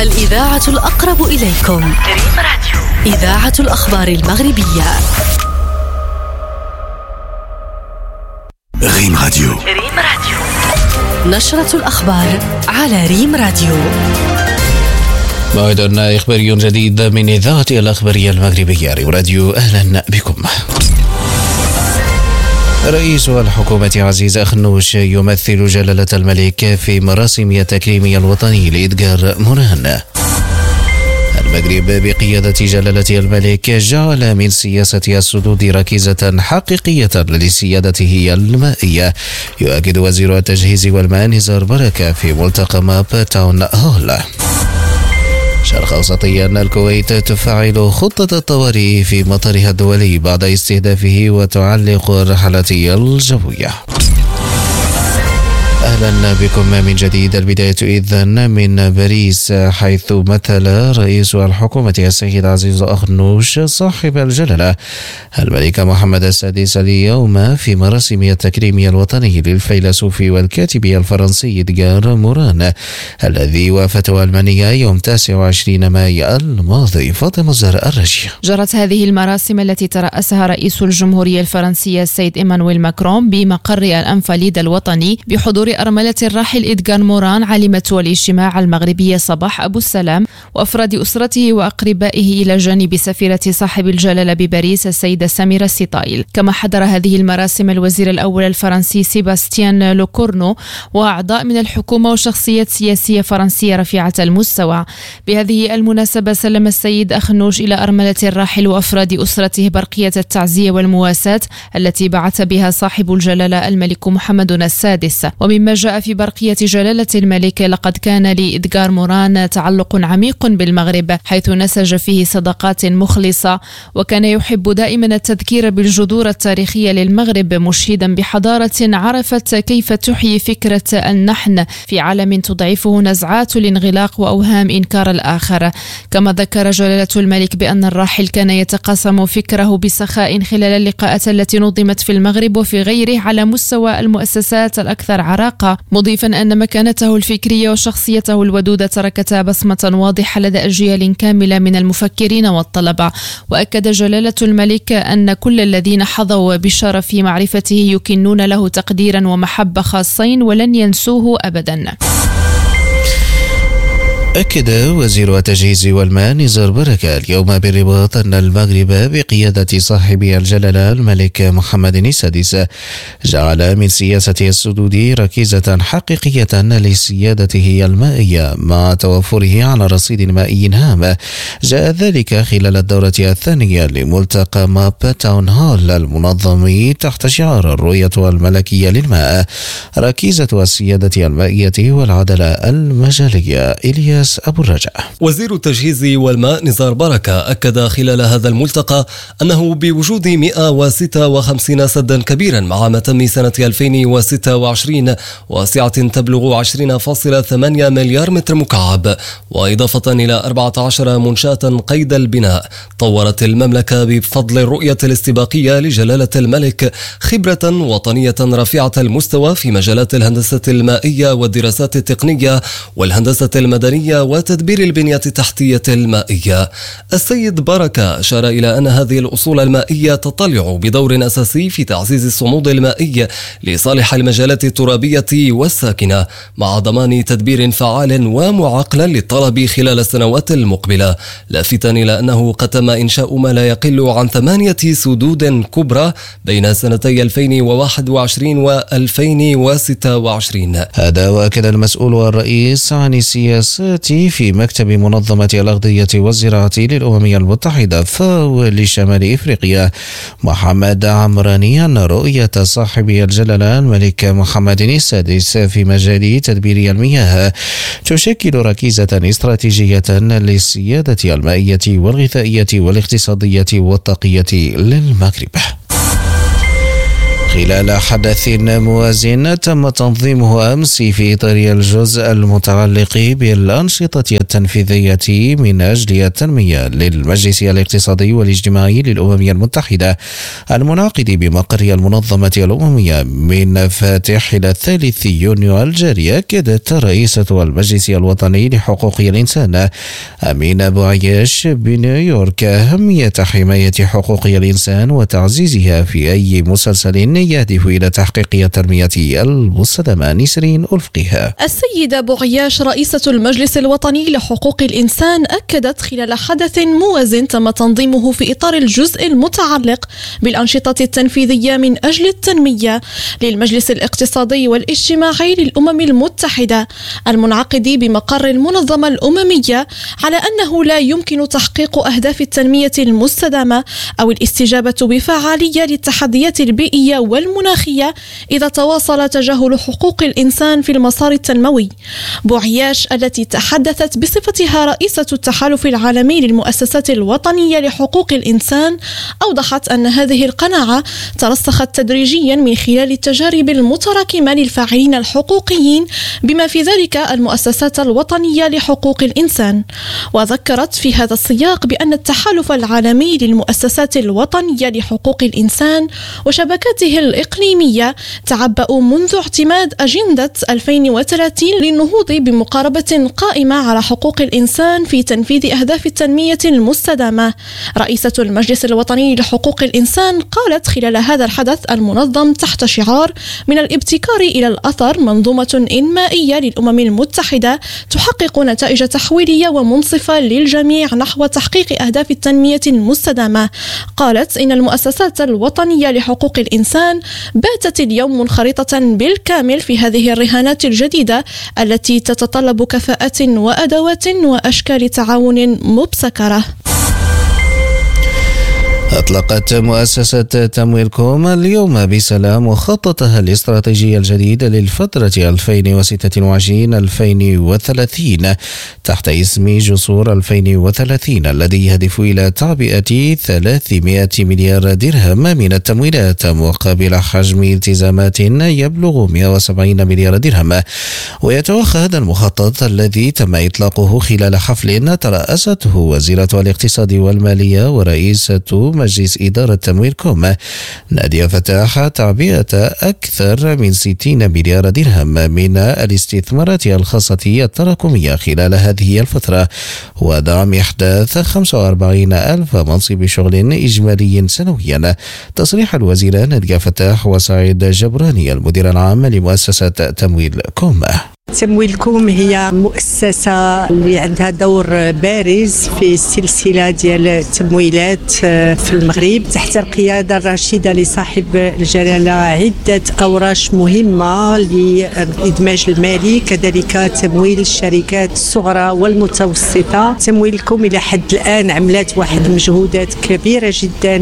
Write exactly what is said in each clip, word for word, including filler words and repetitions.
الإذاعة الأقرب إليكم، ريم راديو، إذاعة الأخبار المغربية. ريم راديو. ريم راديو. نشرة الأخبار على ريم راديو. موعد إخباري جديد من إذاعة الأخبارية المغربية ريم راديو. أهلا بكم. رئيس الحكومة عزيز أخنوش يمثل جلالة الملك في مراسم التكريم الوطني لإدغار موران. المغرب بقيادة جلالة الملك جعل من سياسة السدود ركيزة حقيقية لسيادته المائية، يؤكد وزير التجهيز والماء نزار بركة في ملتقى ماب تاون هول. شرق أوسطيا، الكويت تفعل خطة الطوارئ في مطارها الدولي بعد استهدافه وتعلق الرحلات الجوية. أهلا بكم من جديد. البداية إذن من باريس، حيث مثل رئيس الحكومة السيد عزيز أخنوش صاحب الجلالة الملك محمد السادس اليوم في مراسم التكريم الوطني للفيلسوف والكاتب الفرنسي إدغار موران الذي وافته ألمانيا يوم تاسع وعشرين مايو الماضي. فاطمة الزهراء الرجي. جرت هذه المراسم التي ترأسها رئيس الجمهورية الفرنسية السيد إيمانويل ماكرون بمقر الأنفاليد الوطني بحضور أرملة الراحل إدغار موران عالمة الاجتماع المغربية صباح أبو السلام وأفراد أسرته وأقربائه إلى جانب سفيرة صاحب الجلالة بباريس السيدة سميرة سيطايل. كما حضر هذه المراسم الوزير الأول الفرنسي سيباستيان لوكورنو وأعضاء من الحكومة وشخصيات سياسية فرنسية رفيعة المستوى. بهذه المناسبة سلم السيد أخنوش إلى أرملة الراحل وأفراد أسرته برقية التعزية والمواساة التي بعث بها صاحب الجلالة الملك محمد السادس. ومما جاء في برقية جلالة الملك، لقد كان لإدغار موران تعلق عميق بالمغرب، حيث نسج فيه صداقات مخلصة، وكان يحب دائما التذكير بالجذور التاريخية للمغرب، مشيدا بحضارة عرفت كيف تحيي فكرة النحن في عالم تضعفه نزعات الانغلاق وأوهام إنكار الآخر. كما ذكر جلالة الملك بأن الراحل كان يتقاسم فكره بسخاء خلال اللقاءات التي نظمت في المغرب وفي غيره على مستوى المؤسسات الأكثر عراقة، مضيفا أن مكانته الفكرية وشخصيته الودودة تركتا بصمة واضحة لدى أجيال كاملة من المفكرين والطلبة. وأكد جلالة الملك أن كل الذين حظوا بشرف معرفته يكنون له تقديرا ومحبة خاصين ولن ينسوه أبدا. أكد وزير التجهيز والماء نزار بركة اليوم بالرباط أن المغرب بقيادة صاحب الجلالة الملك محمد السادس جعل من سياسة السدود ركيزة حقيقية لسيادته المائية مع توفره على رصيد مائي هام. جاء ذلك خلال الدورة الثانية لملتقى ماب تاون هول المنظم تحت شعار الرؤية الملكية للماء، ركيزة السيادة المائية والعدالة المجالية. إلياس أبو الرجاء. وزير التجهيز والماء نزار بركة أكد خلال هذا الملتقى أنه بوجود مئة وستة وخمسين سدا كبيرا مع متم سنة ألفين وستة وعشرين وسعة تبلغ عشرين فاصلة ثمانية مليار متر مكعب، وإضافة إلى أربعة عشر منشاة قيد البناء، طورت المملكة بفضل الرؤية الاستباقية لجلالة الملك خبرة وطنية رفيعة المستوى في مجالات الهندسة المائية والدراسات التقنية والهندسة المدنية وتدبير البنية التحتية المائية. السيد بركة أشار إلى أن هذه الأصول المائية تطلع بدور أساسي في تعزيز الصمود المائي لصالح المجالات الترابية والساكنة، مع ضمان تدبير فعال ومعقل للطلب خلال السنوات المقبلة، لافتا إلى أنه قد تم إنشاء ما لا يقل عن ثمانية سدود كبرى بين سنتي ألفين وواحد وعشرين وألفين وستة وعشرين. هذا وأكد المسؤول الرئيس عن السياسات في مكتب منظمة الأغذية والزراعة للأمم المتحدة فاو لشمال إفريقيا محمد عمراني أن رؤية صاحب الجلالة الملك محمد السادس في مجال تدبير المياه تشكل ركيزة استراتيجية للسيادة المائية والغذائية والاقتصادية والطاقية للمغرب. خلال حدث موازن تم تنظيمه أمس في إطار الجزء المتعلق بالأنشطة التنفيذية من أجل التنمية للمجلس الاقتصادي والاجتماعي للأمم المتحدة المنعقد بمقر المنظمة الأممية من فاتح إلى الثالث يونيو الجاري. أكدت رئيسة المجلس الوطني لحقوق الإنسان أمينة بوعياش بنيويورك أهمية حماية حقوق الإنسان وتعزيزها في أي مسلسل يهدف إلى تحقيق التنمية المستدامة. نسرين الفقيه. السيدة بوعياش رئيسة المجلس الوطني لحقوق الإنسان أكدت خلال حدث موازن تم تنظيمه في إطار الجزء المتعلق بالأنشطة التنفيذية من أجل التنمية للمجلس الاقتصادي والاجتماعي للأمم المتحدة المنعقد بمقر المنظمة الأممية على أنه لا يمكن تحقيق أهداف التنمية المستدامة أو الاستجابة بفعالية للتحديات البيئية والمناخية إذا تواصل تجاهل حقوق الإنسان في المسار التنموي. بوعياش التي تحدثت بصفتها رئيسة التحالف العالمي للمؤسسات الوطنية لحقوق الإنسان أوضحت أن هذه القناعة ترسخت تدريجيا من خلال التجارب المتراكمة للفاعلين الحقوقيين بما في ذلك المؤسسات الوطنية لحقوق الإنسان. وذكرت في هذا السياق بأن التحالف العالمي للمؤسسات الوطنية لحقوق الإنسان وشبكاته الإقليمية تعبأوا منذ اعتماد أجندة ألفين وثلاثين للنهوض بمقاربة قائمة على حقوق الإنسان في تنفيذ أهداف التنمية المستدامة. رئيسة المجلس الوطني لحقوق الإنسان قالت خلال هذا الحدث المنظم تحت شعار من الابتكار إلى الأثر منظومة إنمائية للأمم المتحدة تحقق نتائج تحويلية ومنصفة للجميع نحو تحقيق أهداف التنمية المستدامة. قالت إن المؤسسات الوطنية لحقوق الإنسان باتت اليوم منخرطة بالكامل في هذه الرهانات الجديدة التي تتطلب كفاءات وأدوات وأشكال تعاون مبتكرة. أطلقت مؤسسة تمويل كوم اليوم بسلام مخططها الاستراتيجي الجديد للفترة ألفين وستة وعشرين ألفين وثلاثين تحت اسم جسور ألفين وثلاثين الذي يهدف إلى تعبئة ثلاثمائة مليار درهم من التمويلات مقابل حجم التزامات يبلغ مئة وسبعين مليار درهم. ويتوخى هذا المخطط الذي تم إطلاقه خلال حفل ترأسته وزيرة الاقتصاد والمالية ورئيسة مجلس إدارة تمويل كوم نادية فتاح تعبئة أكثر من ستين مليار درهم من الاستثمارات الخاصة التراكمية خلال هذه الفترة ودعم إحداث خمسة وأربعين ألف منصب شغل إجمالي سنويا. تصريح الوزيرة نادية فتاح وسعيد جبراني المدير العام لمؤسسة تمويل كوم. تمويل كوم هي مؤسسة اللي عندها دور بارز في السلسلة ديال التمويلات في المغرب تحت القيادة الرشيدة لصاحب الجلالة عدة أوراش مهمة للإدماج المالي كذلك تمويل الشركات الصغرى والمتوسطة. تمويل كوم إلى حد الآن عملت واحد المجهودات كبيرة جدا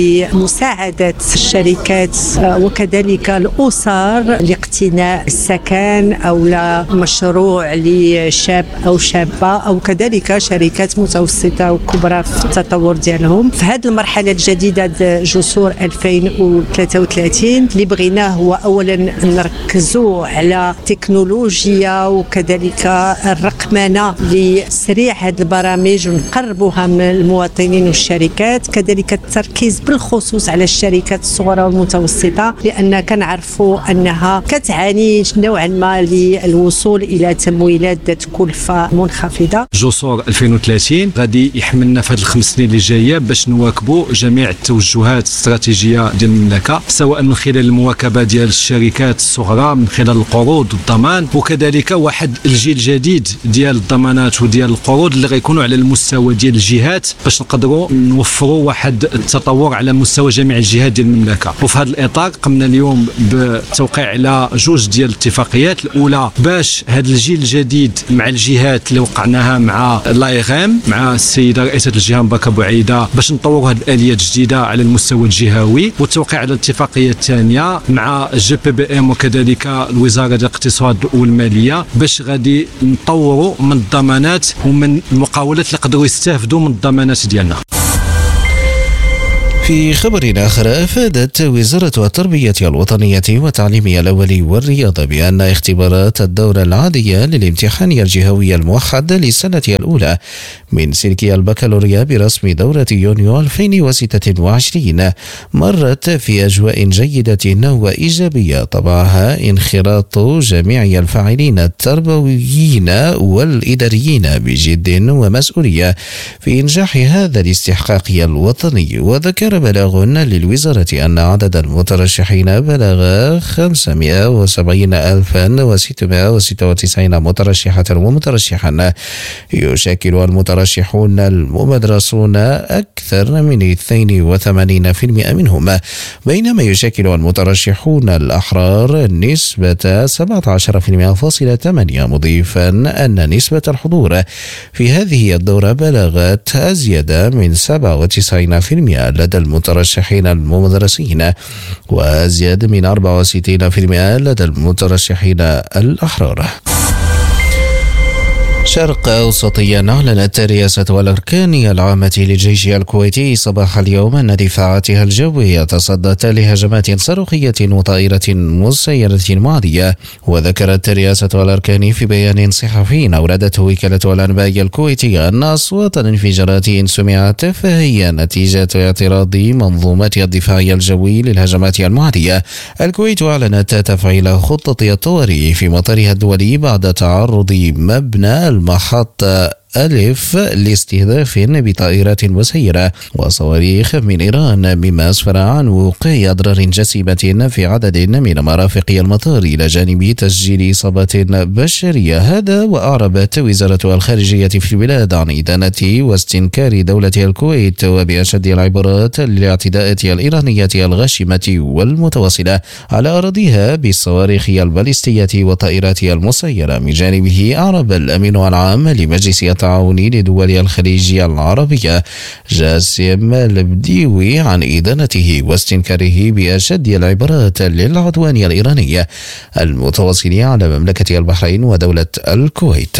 لمساعدة الشركات وكذلك الأسر لاقتناء السكن أو لا مشروع لشاب أو شابة أو كذلك شركات متوسطة وكبرى في التطور ديالهم. في هذه المرحلة الجديدة جسور ألفين وثلاثة وثلاثين اللي بغيناه هو أولا نركزوا على التكنولوجيا وكذلك الرقمنة لتسريع هذه البرامج ونقربوها من المواطنين والشركات، كذلك التركيز بالخصوص على الشركات الصغرى والمتوسطة لأن كنعرفوا أنها كتعاني نوعا ما للوصول الى تمويلات ذات كلفه منخفضه. جسور ألفين وثلاثين غادي يحملنا في هذه الخمس سنين اللي جايه باش نواكبوا جميع التوجهات الاستراتيجيه ديال المملكه سواء من خلال المواكبه ديال الشركات الصغرى من خلال القروض والضمان وكذلك واحد الجيل جديد ديال الضمانات وديال القروض اللي غيكونوا على المستوى ديال الجهات باش نقدروا نوفروا واحد التطور على مستوى جميع الجهات ديال المملكه. وفي هذا الاطار قمنا اليوم بالتوقيع على جوج ديال الاتفاقيات، الاولى باش هذا الجيل الجديد مع الجهات اللي وقعناها مع لايغام مع السيده رئيسه الجهه مباركه بوعيده باش نطوروا هذه الاليات الجديده على المستوى الجهوي، والتوقيع على الاتفاقيه الثانيه مع الجي بي بي ام وكذلك الوزاره الاقتصاد والماليه باش غادي نطوروا من الضمانات ومن المقاولات اللي يقدروا يستافدوا من الضمانات ديالنا. في خبر آخر، أفادت وزارة التربية الوطنية والتعليم الأولي والرياضة بأن اختبارات الدورة العادية للامتحان الجهوي الموحد للسنة الأولى من سلك البكالوريا برسم دورة يونيو ألفين وستة وعشرين مرت في أجواء جيدة وإيجابية طبعها انخراط جميع الفاعلين التربويين والإداريين بجد ومسؤولية في إنجاح هذا الاستحقاق الوطني. وذكر بلاغ للوزارة أن عدد المترشحين بلغ خمسمائة وسبعين ألفا وستمائة وستة وتسعين مترشحة ومترشحا، يشكل المترشحون الممدرسون أكثر من اثنين وثمانين بالمئة منهم، بينما يشكل المترشحون الأحرار نسبة سبعة عشر فاصلة ثمانية، مضيفا أن نسبة الحضور في هذه الدورة بلغت أزيد من سبعة وتسعين بالمئة لدى المترشحين الممدرسين وأزيد من أربعة وستين بالمئة لدى المترشحين الأحرار. شرق أوسطيا. أعلنت رئاسة الأركان العامة للجيش الكويتي صباح اليوم أن دفاعاتها الجوية تصدت لهجمات صاروخية وطائرة مسيرة معادية. وذكرت رئاسة الأركان في بيان صحفي أوردته وكالة الأنباء الكويتية أن أصوات الانفجارات سمعت فهي نتيجة اعتراض منظومة الدفاع الجوي للهجمات المعادية. الكويت أعلنت تفعيل خطة الطوارئ في مطارها الدولي بعد تعرض مبنى المحطة ألف لاستهداف بطائرات مسيرة وصواريخ من إيران، مما أسفر عن وقوع أضرار جسيمة في عدد من مرافق المطار إلى جانب تسجيل إصابات بشرية. هذا وأعربت وزارة الخارجية في البلاد عن إدانة واستنكار دولة الكويت وبأشد العبارات للاعتداءات الإيرانية الغاشمة والمتواصلة على أراضيها بالصواريخ البالستية والطائرات المسيرة. من جانبه أعرب الأمين العام لمجلس التعاون لدول الخليج العربية جاسم البديوي عن إدانته واستنكاره بأشد العبارات للعدوان الإيراني المتواصل على مملكة البحرين ودولة الكويت.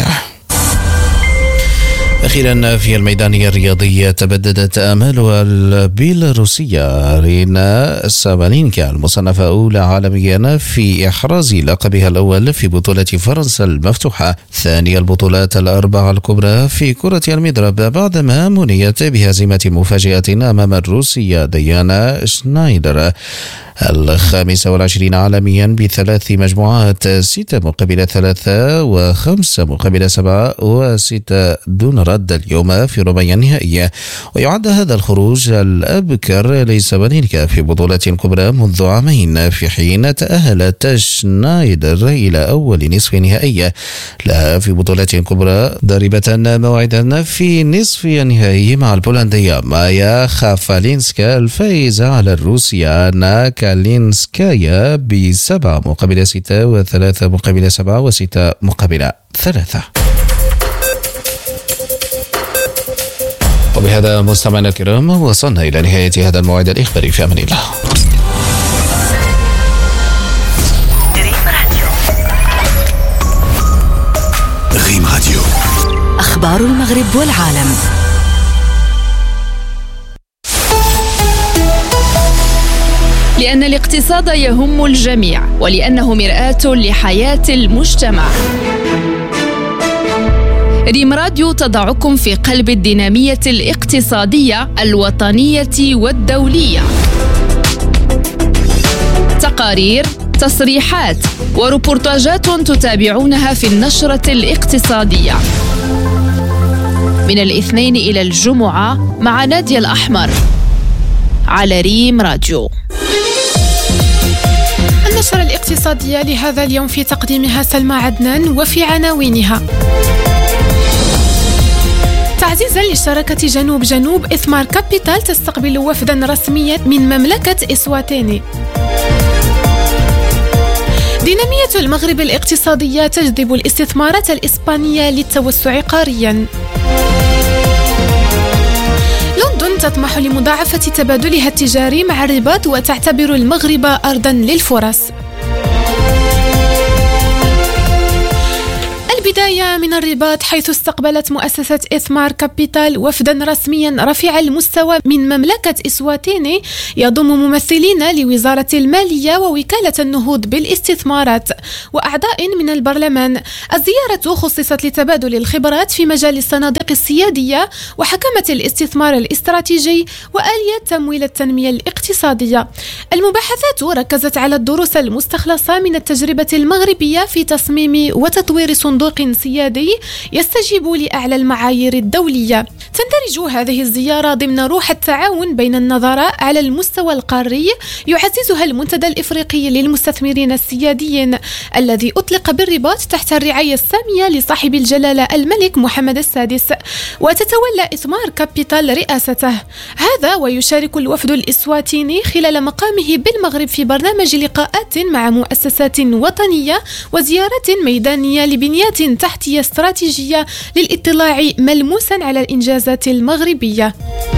أخيرا في الميدان الرياضي، تبددت آمال البيلاروسية رينا سابالينكا المصنفة أولى عالميا في إحراز لقبها الأول في بطولة فرنسا المفتوحة، ثاني البطولات الأربعة الكبرى في كرة المضرب، بعدما منيت بهزيمة مفاجئة أمام الروسية ديانا شنايدر الخامسة والعشرين عالميا بثلاث مجموعات، ستة مقابل ثلاثة وخمسة مقابل سبعة وستة دون رد اليوم في ربع النهائي. ويعد هذا الخروج الأبكر لسابالينكا في بطولة كبرى منذ عامين، في حين تأهلت شنايدر إلى أول نصف نهائي لها في بطولة كبرى، ضاربة موعدا في نصف النهائي مع البولندية مايا خافالينسكا الفائزة على الروسية كالينسكايا بسبعة مقابل ستة وثلاثة مقابل سبعة وستة مقابل ثلاثة. وبهذا مستمعينا الكرام وصلنا إلى نهاية هذا الموعد الإخباري، في أمان الله. ريم راديو، أخبار المغرب والعالم. لأن الاقتصاد يهم الجميع ولأنه مرآة لحياة المجتمع. ريم راديو تضعكم في قلب الدينامية الاقتصادية الوطنية والدولية. تقارير، تصريحات وريبورتاجات تتابعونها في النشرة الاقتصادية من الاثنين إلى الجمعة مع نادية الأحمر على ريم راديو. النشرة الاقتصادية لهذا اليوم في تقديمها سلمى عدنان، وفي عناوينها: تعزيزا لشراكة جنوب جنوب، إثمار كابيتال تستقبل وفدا رسميا من مملكة إسواتيني. دينامية المغرب الاقتصادية تجذب الاستثمارات الإسبانية للتوسع قاريا. لندن تطمح لمضاعفة تبادلها التجاري مع الرباط وتعتبر المغرب أرضا للفرص. البداية من الرباط، حيث استقبلت مؤسسة إثمار كابيتال وفدا رسميا رفيع المستوى من مملكة إسواتيني يضم ممثلين لوزارة المالية ووكالة النهوض بالاستثمارات وأعضاء من البرلمان. الزيارة خصصت لتبادل الخبرات في مجال الصناديق السيادية وحكمة الاستثمار الاستراتيجي وآلية تمويل التنمية الاقتصادية. المباحثات ركزت على الدروس المستخلصة من التجربة المغربية في تصميم وتطوير صندوق سيادي يستجيب لأعلى المعايير الدولية. تندرج هذه الزيارة ضمن روح التعاون بين النظراء على المستوى القاري يعززها المنتدى الإفريقي للمستثمرين السياديين الذي أطلق بالرباط تحت الرعاية السامية لصاحب الجلالة الملك محمد السادس، وتتولى إثمار كابيتال رئاسته. هذا ويشارك الوفد الإسواتيني خلال مقامه بالمغرب في برنامج لقاءات مع مؤسسات وطنية وزيارات ميدانية لبنيات تحتية استراتيجية للاطلاع ملموسا على الإنجازات المغربية.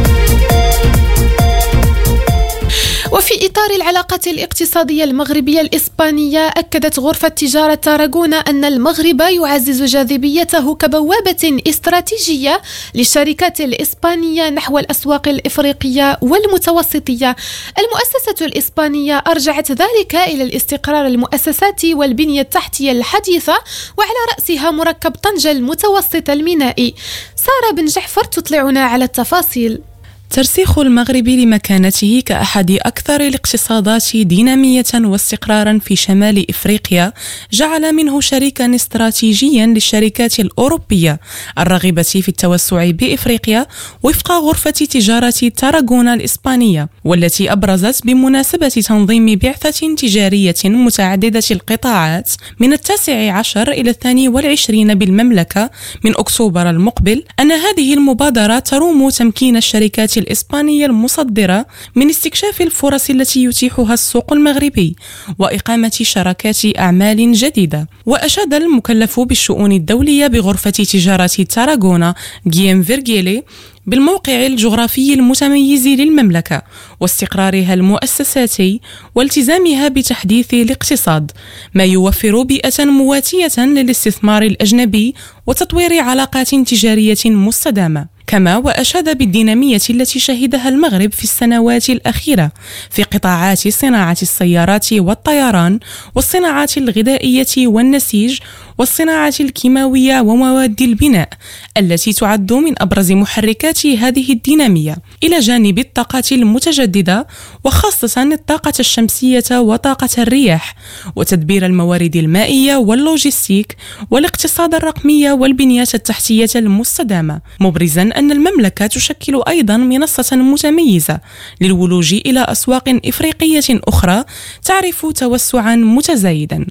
وفي إطار العلاقات الاقتصادية المغربية الإسبانية، أكدت غرفة تجارة تاراغونا أن المغرب يعزز جاذبيته كبوابة استراتيجية للشركات الإسبانية نحو الأسواق الإفريقية والمتوسطية. المؤسسة الإسبانية أرجعت ذلك إلى الاستقرار المؤسساتي والبنية التحتية الحديثة، وعلى رأسها مركب طنجة المتوسط المينائي. سارة بن جعفر تطلعنا على التفاصيل. ترسيخ المغرب لمكانته كأحد أكثر الاقتصادات دينامية واستقرارا في شمال إفريقيا جعل منه شريكا استراتيجيا للشركات الأوروبية الراغبة في التوسع بإفريقيا وفق غرفة تجارة تاراغونا الإسبانية، والتي أبرزت بمناسبة تنظيم بعثة تجارية متعددة القطاعات من التاسع عشر إلى الثاني والعشرين بالمملكة من أكتوبر المقبل أن هذه المبادرة تروم تمكين الشركات الإسبانية المصدرة من استكشاف الفرص التي يتيحها السوق المغربي وإقامة شراكات أعمال جديدة. وأشاد المكلف بالشؤون الدولية بغرفة تجارة تاراغونا غيام فيرغيلي بالموقع الجغرافي المتميز للمملكة واستقرارها المؤسساتي والتزامها بتحديث الاقتصاد، ما يوفر بيئة مواتية للاستثمار الأجنبي وتطوير علاقات تجارية مستدامة. كما وأشاد بالدينامية التي شهدها المغرب في السنوات الأخيرة في قطاعات صناعة السيارات والطيران والصناعات الغذائية والنسيج والصناعة الكيماوية ومواد البناء التي تعد من أبرز محركات هذه الدينامية، إلى جانب الطاقة المتجددة وخاصة الطاقة الشمسية وطاقة الرياح وتدبير الموارد المائية واللوجستيك والاقتصاد الرقمي والبنية التحتية المستدامة، مبرزا أن المملكة تشكل أيضا منصة متميزة للولوج إلى أسواق إفريقية أخرى تعرف توسعا متزايدا.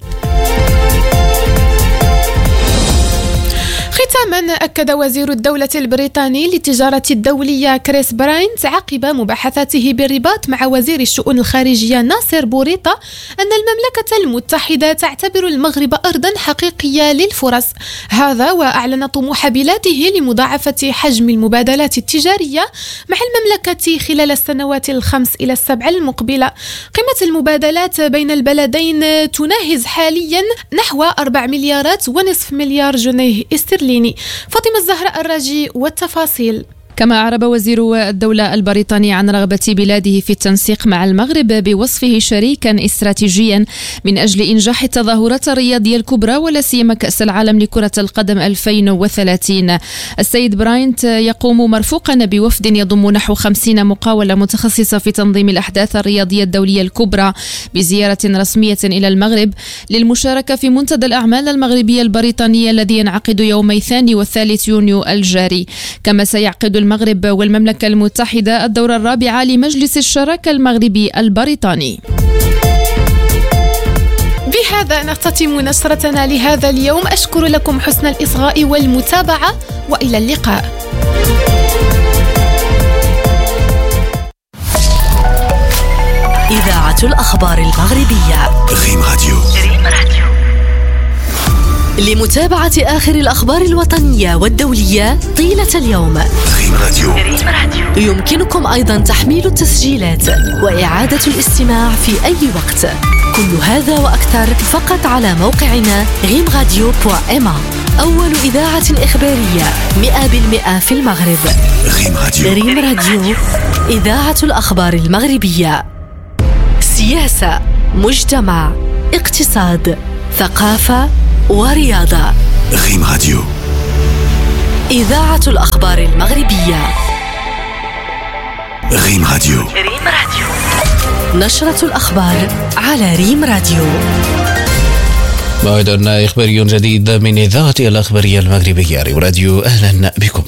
ختاما، أكد وزير الدولة البريطاني للتجارة الدولية كريس براينت عقب مباحثاته بالرباط مع وزير الشؤون الخارجية ناصر بوريطة أن المملكة المتحدة تعتبر المغرب أرضا حقيقية للفرص. هذا وأعلن طموح بلاده لمضاعفة حجم المبادلات التجارية مع المملكة خلال السنوات الخمس إلى السبع المقبلة. قيمة المبادلات بين البلدين تناهز حاليا نحو أربع مليارات ونصف مليار جنيه استرليني. فاطمة الزهراء الراجي والتفاصيل. كما أعرب وزير الدولة البريطاني عن رغبة بلاده في التنسيق مع المغرب بوصفه شريكا استراتيجيا من أجل إنجاح التظاهرات الرياضية الكبرى ولا سيما كأس العالم لكرة القدم ألفين وثلاثين. السيد براينت يقوم مرفوقا بوفد يضم نحو خمسين مقاولة متخصصة في تنظيم الأحداث الرياضية الدولية الكبرى بزيارة رسمية إلى المغرب للمشاركة في منتدى الأعمال المغربية البريطانية الذي ينعقد يومي الثاني والثالث يونيو الجاري. كما سيعقد المغرب والمملكة المتحدة الدورة الرابعة لمجلس الشراكة المغربي البريطاني. بهذا نختتم نشرتنا لهذا اليوم. أشكر لكم حسن الإصغاء والمتابعة، وإلى اللقاء. إذاعة الأخبار المغربية ريم راديو. لمتابعة آخر الأخبار الوطنية والدولية طيلة اليوم، ريم راديو. يمكنكم أيضا تحميل التسجيلات وإعادة الاستماع في أي وقت. كل هذا وأكثر فقط على موقعنا ريم راديو دوت إم إيه. أول إذاعة إخبارية مئة بالمئة في المغرب. ريم راديو. ريم راديو، إذاعة الأخبار المغربية. سياسة، مجتمع، اقتصاد، ثقافة ورياضة. ريم راديو، إذاعة الأخبار المغربية. ريم راديو. ريم راديو، نشرة الأخبار على ريم راديو. موعد إخباري جديد من إذاعة الأخبارية المغربية ريم راديو. أهلا بكم.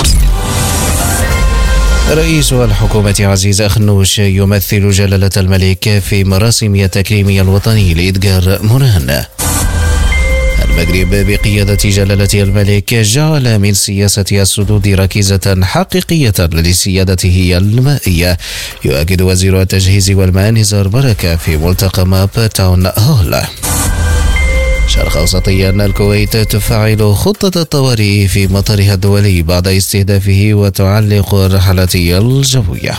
رئيس الحكومة عزيز أخنوش يمثل جلالة الملك في مراسم التكريم الوطني لإدغار موران. المغرب بقيادة جلالة الملك جعل من سياسة السدود ركيزة حقيقية لسيادته المائية، يؤكد وزير التجهيز والماء نزار بركة في ملتقى ماب تاون هول. شرق أوسطيا، الكويت تفعل خطة الطوارئ في مطارها الدولي بعد استهدافه وتعلق الرحلات الجوية.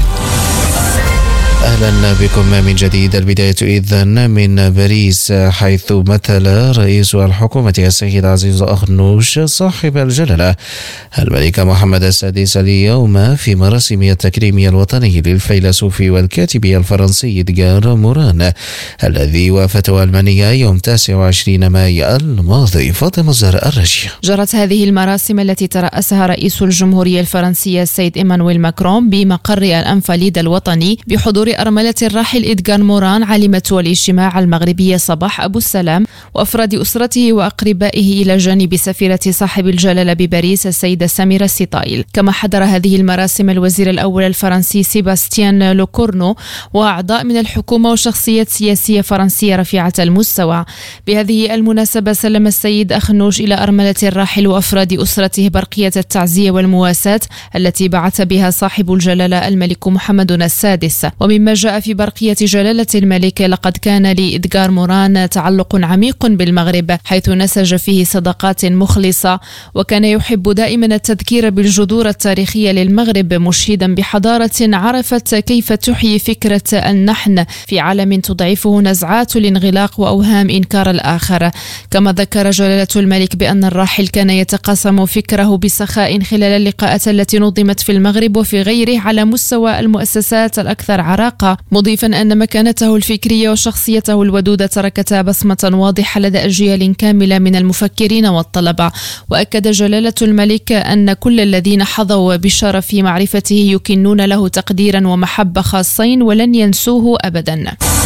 أهلا بكم من جديد. البداية إذن من باريس، حيث مثل رئيس الحكومة السيد عزيز أخنوش صاحب الجلالة الملك محمد السادس اليوم في مراسم التكريم الوطني للفيلسوف والكاتب الفرنسي إدغار موران الذي وافته ألمانيا يوم تاسع وعشرين مايو الماضي. فاطمة الزهراء الرشيد. جرت هذه المراسم التي ترأسها رئيس الجمهورية الفرنسية السيد إيمانويل ماكرون بمقر الأنفاليد الوطني بحضور أرملة الراحل إدغار موران عالمة الاجتماع المغربية صباح أبو السلام وأفراد أسرته وأقربائه إلى جانب سفيرة صاحب الجلالة بباريس السيدة سميرة السطائل. كما حضر هذه المراسم الوزير الأول الفرنسي سيباستيان لوكورنو وأعضاء من الحكومة وشخصيات سياسية فرنسية رفيعة المستوى. بهذه المناسبة سلم السيد أخنوش إلى أرملة الراحل وأفراد أسرته برقية التعزية والمواساة التي بعث بها صاحب الجلالة الملك محمد السادس. ومما جاء في برقية جلالة الملك، لقد كان لإدغار موران تعلق عميق بالمغرب، حيث نسج فيه صداقات مخلصة، وكان يحب دائما التذكير بالجذور التاريخية للمغرب، مشيدا بحضارة عرفت كيف تحيي فكرة النحن في عالم تضعفه نزعات الانغلاق وأوهام إنكار الآخر. كما ذكر جلالة الملك بأن الراحل كان يتقاسم فكره بسخاء خلال اللقاءات التي نظمت في المغرب وفي غيره على مستوى المؤسسات الأكثر عراقة، مضيفا أن مكانته الفكرية وشخصيته الودودة تركتا بصمة واضحة لدى أجيال كاملة من المفكرين والطلبة. وأكد جلالة الملك أن كل الذين حظوا بشرف معرفته يكنون له تقديرا ومحبة خاصين ولن ينسوه أبدا.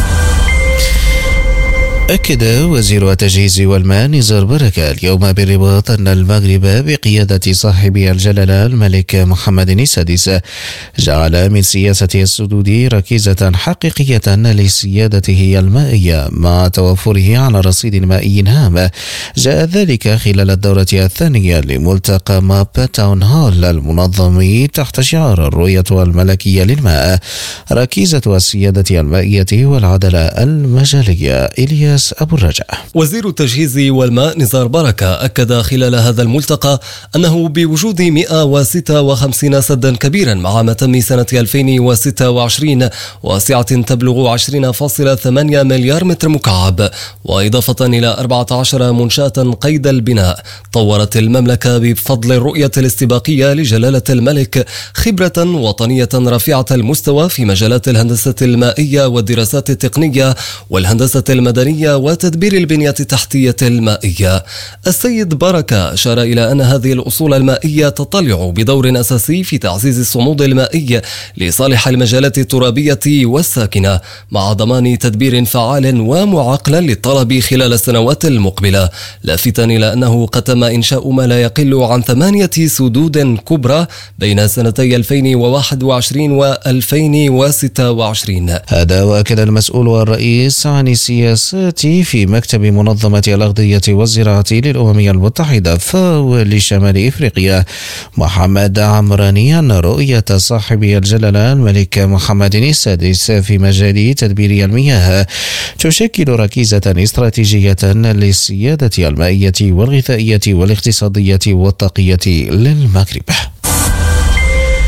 أكد وزير التجهيز والماء نزار بركة اليوم بالرباط أن المغرب بقيادة صاحب الجلالة الملك محمد السادس جعل من سياسة السدود ركيزة حقيقية لسيادته المائية مع توفره على رصيد مائي هام. جاء ذلك خلال الدورة الثانية لملتقى ماب تاون هول المنظم تحت شعار الرؤية الملكية للماء، ركيزة السيادة المائية والعدالة المجالية. إلياس أبو الرجاء. وزير التجهيز والماء نزار بركة أكد خلال هذا الملتقى أنه بوجود مئة وستة وخمسين سدا كبيرا مع متم سنة ألفين وستة وعشرين واسعة تبلغ عشرين فاصلة ثمانية مليار متر مكعب، وإضافة إلى أربعة عشر منشاة قيد البناء، طورت المملكة بفضل الرؤية الاستباقية لجلالة الملك خبرة وطنية رفيعة المستوى في مجالات الهندسة المائية والدراسات التقنية والهندسة المدنية وتدبير البنية التحتية المائية. السيد بركة أشار إلى أن هذه الأصول المائية تطلع بدور أساسي في تعزيز الصمود المائي لصالح المجالات الترابية والساكنة، مع ضمان تدبير فعال ومعقل للطلب خلال السنوات المقبلة، لافتا إلى أنه قد تم إنشاء ما لا يقل عن ثمانية سدود كبرى بين سنتي ألفين وواحد وعشرين وألفين وستة وعشرين. هذا وأكد المسؤول الرئيس عن السياسات في مكتب منظمة الأغذية والزراعة للأمم المتحدة فاو لشمال إفريقيا محمد عمراني أن رؤية صاحب الجلالة الملك محمد السادس في مجال تدبير المياه تشكل ركيزة استراتيجية للسيادة المائية والغذائية والاقتصادية والطاقية للمغرب.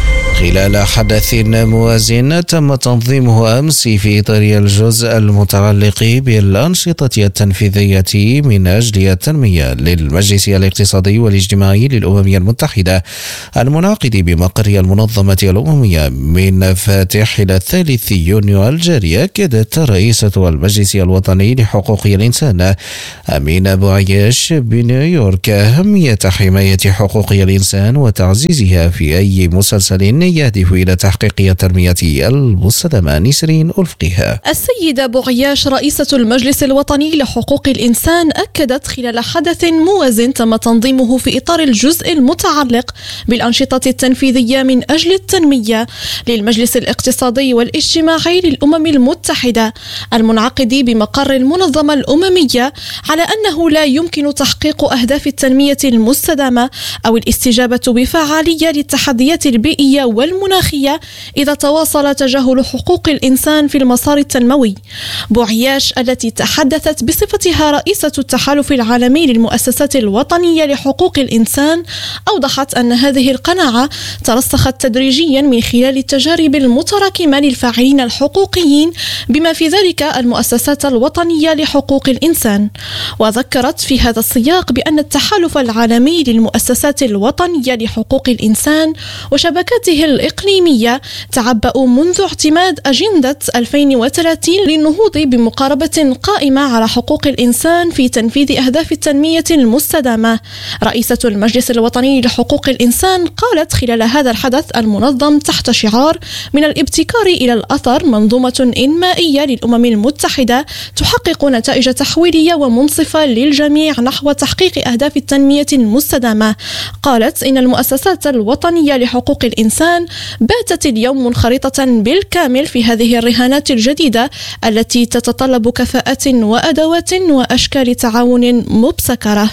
خلال حدث موازن تم تنظيمه أمس في إطار الجزء المتعلق بالأنشطة التنفيذية من أجل التنمية للمجلس الاقتصادي والاجتماعي للأمم المتحدة المنعقد بمقر المنظمة الأممية من فاتح إلى الثالث يونيو الجاري. أكدت رئيسة المجلس الوطني لحقوق الإنسان أمينة بوعياش بنيويورك أهمية حماية حقوق الإنسان وتعزيزها في أي مسلسل يهدف إلى تحقيق التنمية المستدامة. نسرين ألفقها. السيدة بوعياش رئيسة المجلس الوطني لحقوق الإنسان أكدت خلال حدث موازن تم تنظيمه في إطار الجزء المتعلق بالأنشطة التنفيذية من أجل التنمية للمجلس الاقتصادي والاجتماعي للأمم المتحدة المنعقد بمقر المنظمة الأممية على أنه لا يمكن تحقيق أهداف التنمية المستدامة أو الاستجابة بفعالية للتحديات البيئية والمناخية إذا تواصل تجاهل حقوق الإنسان في المسار التنموي. بوعياش التي تحدثت بصفتها رئيسة التحالف العالمي للمؤسسات الوطنية لحقوق الإنسان أوضحت أن هذه القناعة ترسخت تدريجيا من خلال التجارب المتراكمة للفاعلين الحقوقيين بما في ذلك المؤسسات الوطنية لحقوق الإنسان. وذكرت في هذا السياق بأن التحالف العالمي للمؤسسات الوطنية لحقوق الإنسان وشبكاته الإقليمية تعبأوا منذ اعتماد أجندة ألفين وثلاثين للنهوض بمقاربة قائمة على حقوق الإنسان في تنفيذ أهداف التنمية المستدامة. رئيسة المجلس الوطني لحقوق الإنسان قالت خلال هذا الحدث المنظم تحت شعار من الابتكار إلى الأثر منظومة إنمائية للأمم المتحدة تحقق نتائج تحويلية ومنصفة للجميع نحو تحقيق أهداف التنمية المستدامة. قالت إن المؤسسات الوطنية لحقوق الإنسان باتت اليوم منخرطة بالكامل في هذه الرهانات الجديدة التي تتطلب كفاءات وأدوات وأشكال تعاون مبتكرة.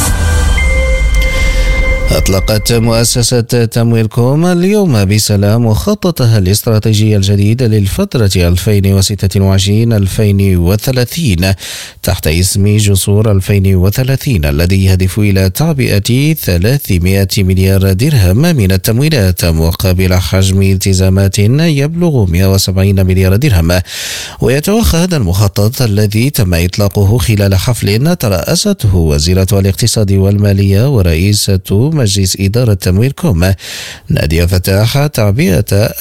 أطلقت مؤسسة تمويل كوم اليوم بسلام مخططها الاستراتيجي الجديد للفترة ألفين وستة وعشرين ألفين وثلاثين تحت اسم جسور ألفين وثلاثين الذي يهدف إلى تعبئة ثلاثمائة مليار درهم من التمويلات مقابل حجم التزامات يبلغ مئة وسبعين مليار درهم. ويتوخى هذا المخطط الذي تم إطلاقه خلال حفل ترأسته وزيرة الاقتصاد والمالية ورئيسة مجلس إدارة تمويل كوم نادية فتاح تعبئة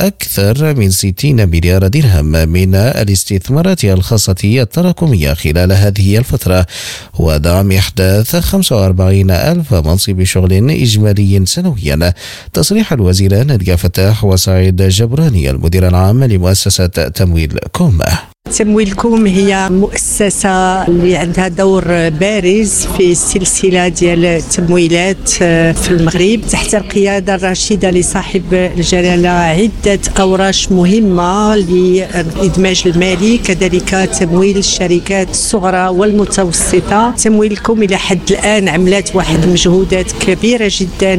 أكثر من ستين مليار درهم من الاستثمارات الخاصة التراكمية خلال هذه الفترة ودعم إحداث خمسة وأربعين ألف منصب شغل إجمالي سنويا. تصريح الوزيرة نادية فتاح وسعيد جبراني المدير العام لمؤسسة تمويل كوم. تمويل كوم هي مؤسسة اللي عندها دور بارز في السلسلة ديال التمويلات في المغرب تحت القيادة الرشيدة لصاحب الجلالة عدة أوراش مهمة للإدماج المالي كذلك تمويل الشركات الصغرى والمتوسطة. تمويل كوم إلى حد الآن عملت واحد مجهودات كبيرة جدا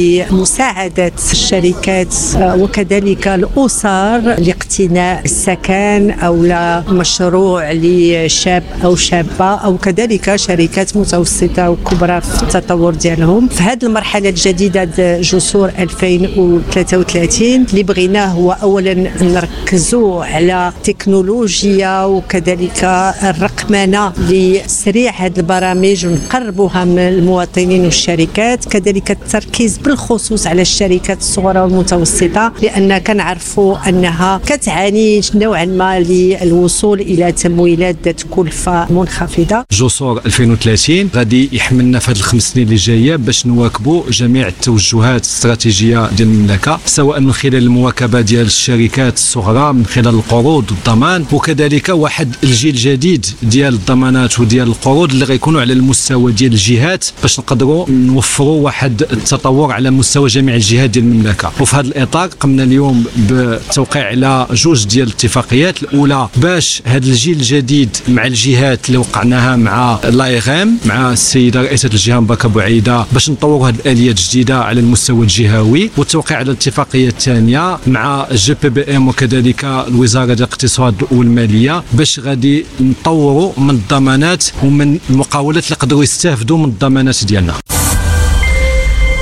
لمساعدة الشركات وكذلك الأسر لاقتناء السكن أو لا مشروع لشاب أو شابة أو كذلك شركات متوسطة وكبرى في التطور ديالهم. في هذه المرحلة الجديدة جسور ألفين وثلاثة وثلاثين اللي بغيناه هو أولا نركزوا على التكنولوجيا وكذلك الرقمنة لتسريع هذه البرامج ونقربوها من المواطنين والشركات، كذلك التركيز بالخصوص على الشركات الصغرى والمتوسطة لأن كنعرفوا أنها كتعاني نوعا ما للوصول الوصول الى تمويلات ذات كلفه منخفضه. جسور ألفين وثلاثين غادي يحملنا في هذه الخمس سنين اللي جايه باش نواكبوا جميع التوجهات الاستراتيجيه ديال المملكه سواء من خلال المواكبه ديال الشركات الصغرى من خلال القروض والضمان وكذلك واحد الجيل جديد ديال الضمانات وديال القروض اللي غيكونوا على المستوى ديال الجهات باش نقدروا نوفروا واحد التطور على مستوى جميع الجهات ديال المملكه. وفي هذا الاطار قمنا اليوم بالتوقيع على جوج ديال الاتفاقيات، الاولى باش هذا الجيل الجديد مع الجهات اللي وقعناها مع لايغام مع السيده رئيسه الجهه مباركه بوعيده باش نطوروا هذه الاليات الجديده على المستوى الجهوي، والتوقيع على الاتفاقيه الثانيه مع جي بي بي ام وكذلك الوزاره ديال الاقتصاد والماليه باش غادي نطوروا من الضمانات ومن المقاولات اللي يقدروا يستافدوا من الضمانات ديالنا.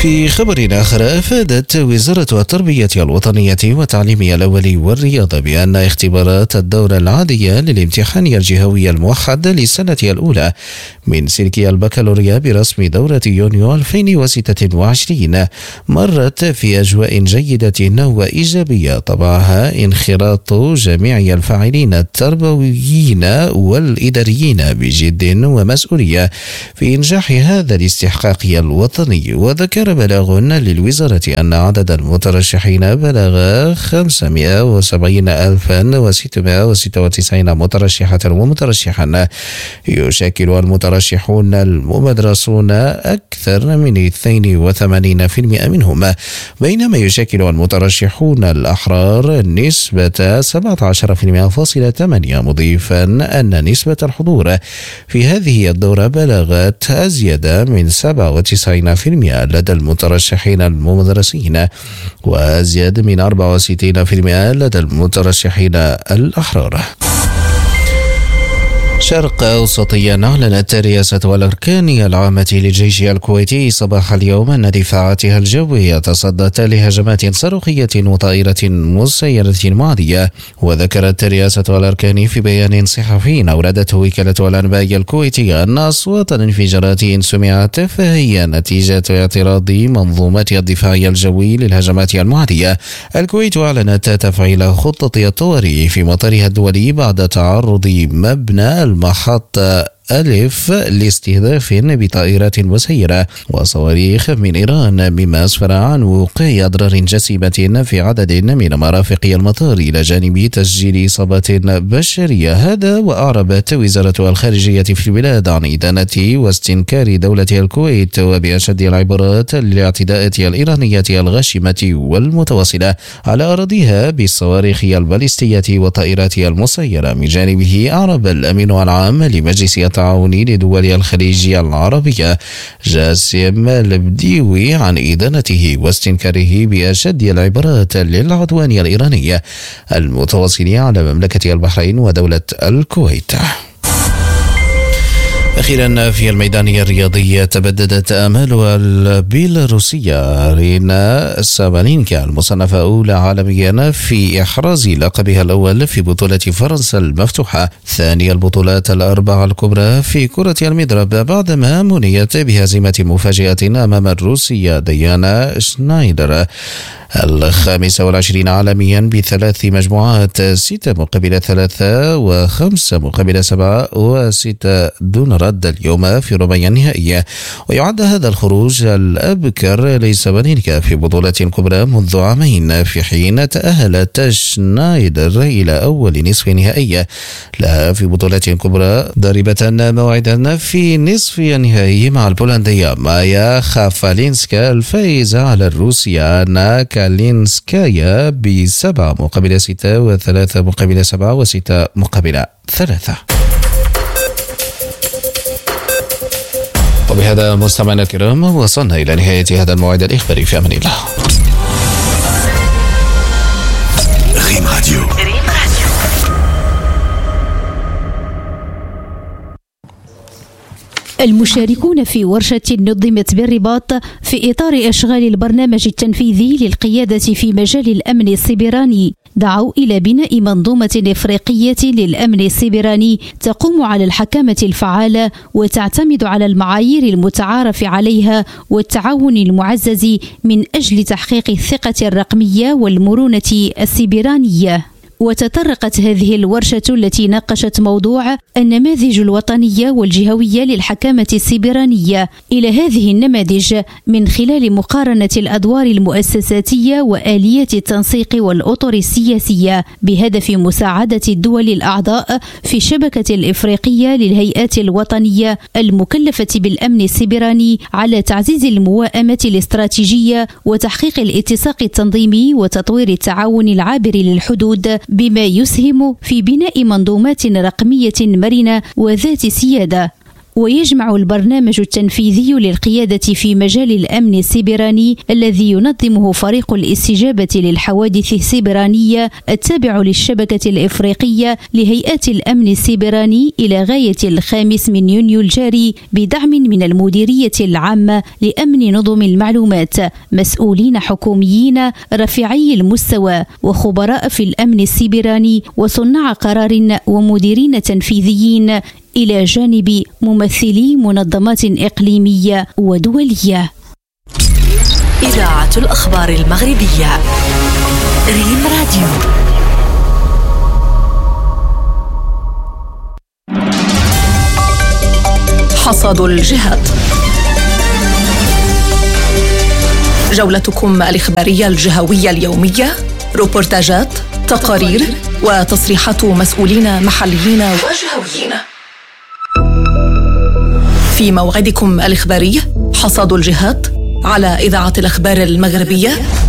في خبر آخر، أفادت وزارة التربية الوطنية والتعليم الأولي والرياضة بأن اختبارات الدورة العادية للامتحان الجهوي الموحد للسنة الأولى من سلك البكالوريا برسم دورة يونيو ألفين وستة وعشرين مرت في أجواء جيدة وإيجابية طبعها انخراط جميع الفاعلين التربويين والإداريين بجد ومسؤولية في إنجاح هذا الاستحقاق الوطني. وذكر بلاغ للوزارة أن عدد المترشحين بلغ خمسمائة وسبعين ألفا وستمائة وستة وتسعين مترشحة ومترشحا، يشكل المترشحون الممدرسون أكثر من اثنين وثمانين بالمئة منهم، بينما يشكل المترشحون الأحرار نسبة سبعة عشر فاصلة ثمانية بالمئة، مضيفا أن نسبة الحضور في هذه الدورة بلغت أزيد من سبعة وتسعين بالمئة لدى المترشحين الممدرسين وأزيد من أربعة وستين بالمئة لدى المترشحين الأحرار. شرق أوسطيا، أعلنت رئاسة الأركان العامة للجيش الكويتي صباح اليوم أن دفاعاتها الجوية تصدت لهجمات صاروخية وطائرة مسيرة معدية. وذكرت رئاسة الأركان في بيان صحفي أوردته وكالة الأنباء الكويتية أن أصوات الانفجارات سمعت فهي نتيجة اعتراض منظومة الدفاع الجوي للهجمات المعدية. الكويت أعلنت تفعيل خطة الطوارئ في مطارها الدولي بعد تعرض مبنى المحطة ألف لاستهداف بطائرات مسيرة وصواريخ من إيران، مما أسفر عن وقوع أضرار جسيمة في عدد من مرافق المطار إلى جانب تسجيل إصابات بشرية. هذا وأعربت وزارة الخارجية في البلاد عن إدانة واستنكار دولة الكويت وبأشد العبارات للاعتداءات الإيرانية الغاشمة والمتواصلة على أراضيها بالصواريخ البالستية والطائرات المسيرة. من جانبه أعرب الأمين العام لمجلس التعاون لدول الخليج العربية جاسم البديوي عن إدانته واستنكاره بأشد العبارات للعدوان الإيراني المتواصل على مملكة البحرين ودولة الكويت. أخيرا في الميدان الرياضي، تبددت آمال البيلاروسية رينا سابالينكا المصنفة أولى عالميا في إحراز لقبها الأول في بطولة فرنسا المفتوحة، ثاني البطولات الأربعة الكبرى في كرة المضرب، بعدما منيت بهزيمة مفاجئة أمام الروسية ديانا شنايدر الخامسة والعشرين عالميا بثلاث مجموعات، ستة مقابل ثلاثة وخمسة مقابل سبعة وستة دون رد اليوم في ربع النهائي. ويعد هذا الخروج الأبكر لسابالينكا في بطولة كبرى منذ عامين، في حين تأهلت شنايدر إلى أول نصف نهائي لها في بطولة كبرى، ضاربة موعدا في نصف النهائي مع البولندية مايا خافالينسكا الفائزة على الروسية ناكا كالينسكايا بسبعة مقابل ستة وثلاثة مقابل سبعة وستة مقابل ثلاثة. وبهذا مستمعينا الكرام وصلنا إلى نهاية هذا الموعد الإخباري، في أمان الله. ريم راديو. المشاركون في ورشة نظمت بالرباط في إطار أشغال البرنامج التنفيذي للقيادة في مجال الأمن السيبراني دعوا إلى بناء منظومة إفريقية للأمن السيبراني تقوم على الحكامة الفعالة وتعتمد على المعايير المتعارف عليها والتعاون المعزز من أجل تحقيق الثقة الرقمية والمرونة السيبرانية. وتطرقت هذه الورشة التي ناقشت موضوع النماذج الوطنية والجهوية للحكامة السيبرانية إلى هذه النماذج من خلال مقارنة الأدوار المؤسساتية وآليات التنسيق والأطر السياسية بهدف مساعدة الدول الأعضاء في الشبكة الإفريقية للهيئات الوطنية المكلفة بالأمن السيبراني على تعزيز المواءمة الاستراتيجية وتحقيق الاتساق التنظيمي وتطوير التعاون العابر للحدود، بما يسهم في بناء منظومات رقمية مرنة وذات سيادة. ويجمع البرنامج التنفيذي للقيادة في مجال الأمن السيبراني الذي ينظمه فريق الاستجابة للحوادث السيبرانية التابع للشبكة الإفريقية لهيئات الأمن السيبراني إلى غاية الخامس من يونيو الجاري بدعم من المديرية العامة لأمن نظم المعلومات، مسؤولين حكوميين رفيعي المستوى وخبراء في الأمن السيبراني وصناع قرار ومديرين تنفيذيين إلى جانب ممثلي منظمات إقليمية ودولية. إذاعة الأخبار المغربية ريم راديو. حصاد الجهات، جولتكم الإخبارية الجهوية اليومية، روبورتاجات، تقارير وتصريحات مسؤولين محليين وجهويين. في موعدكم الإخباري حصاد الجهات على إذاعة الأخبار المغربية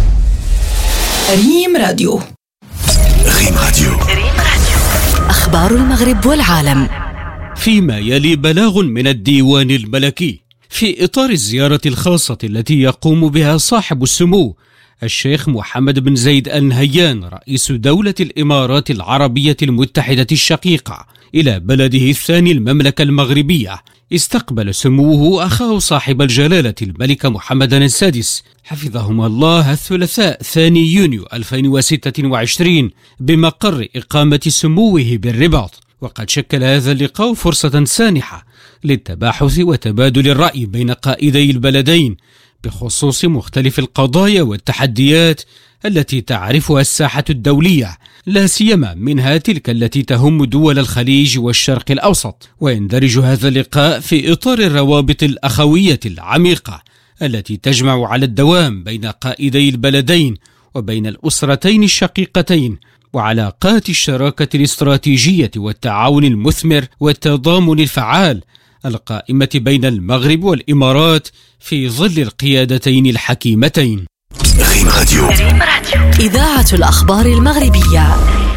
ريم راديو. ريم راديو، أخبار المغرب والعالم. فيما يلي بلاغ من الديوان الملكي في إطار الزيارة الخاصة التي يقوم بها صاحب السمو الشيخ محمد بن زايد آل نهيان رئيس دولة الإمارات العربية المتحدة الشقيقة إلى بلده الثاني المملكة المغربية، استقبل سموه أخاه صاحب الجلالة الملك محمد السادس حفظهما الله الثلاثاء ثاني يونيو ألفين وستة وعشرين بمقر إقامة سموه بالرباط. وقد شكل هذا اللقاء فرصة سانحة للتباحث وتبادل الرأي بين قائدي البلدين بخصوص مختلف القضايا والتحديات التي تعرفها الساحة الدولية، لا سيما منها تلك التي تهم دول الخليج والشرق الأوسط. ويندرج هذا اللقاء في إطار الروابط الأخوية العميقة التي تجمع على الدوام بين قائدي البلدين وبين الأسرتين الشقيقتين، وعلاقات الشراكة الاستراتيجية والتعاون المثمر والتضامن الفعال القائمة بين المغرب والإمارات في ظل القيادتين الحكيمتين. ريم راديو، إذاعة الأخبار المغربية.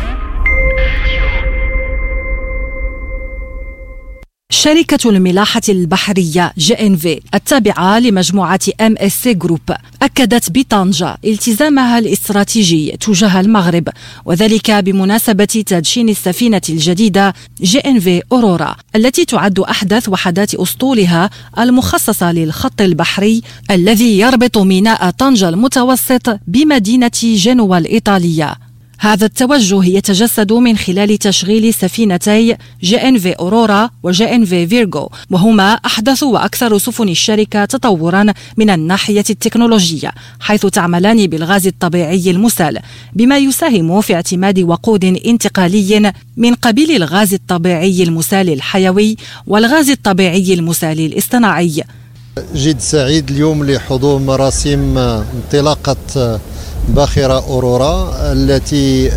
شركة الملاحة البحرية جي إن في التابعة لمجموعة إم إس سي جروب أكدت بطنجة التزامها الاستراتيجي تجاه المغرب، وذلك بمناسبة تدشين السفينة الجديدة جي إن في أورورا التي تعد أحدث وحدات أسطولها المخصصة للخط البحري الذي يربط ميناء طنجة المتوسط بمدينة جنوة الإيطالية. هذا التوجه يتجسد من خلال تشغيل سفينتي جي إن في أورورا وجي إن في فيرغو، وهما أحدث وأكثر سفن الشركة تطورا من الناحية التكنولوجية، حيث تعملان بالغاز الطبيعي المسال، بما يساهم في اعتماد وقود انتقالي من قبيل الغاز الطبيعي المسال الحيوي والغاز الطبيعي المسال الاصطناعي. جد سعيد اليوم لحضور مراسم انطلاقة باخرة أورورا التي